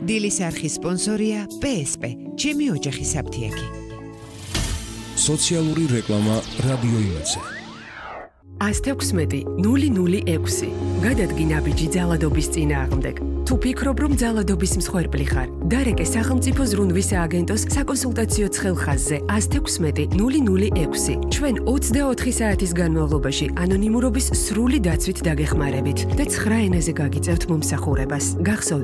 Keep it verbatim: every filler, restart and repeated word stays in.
დილის არხის სპონსორია პე ეს პე, ჩემი ოჯახის აფთიაქი. სოციალური რეკლამა რადიო იმედზე. ას თექვსმეტი ნული ნული ექვსი. გადადგინა ბიჯი ძალადობის წინააღმდეგ. თუ ფიქრობ, რომ ძალადობის მსხვერპლი ხარ, დარეკე სახელმწიფო ზრუნვის სააგენტოს საკონსულტაციო ცხელხაზზე ას თექვსმეტი ნული ნული ექვსი. ჩვენ ოცდაოთხი საათის განმავლობაში ანონიმურობის სრული დაცვით დაგეხმარებით და ცხრა ენაზე გაგიწევთ მომსახურებას. გახსოვდეთ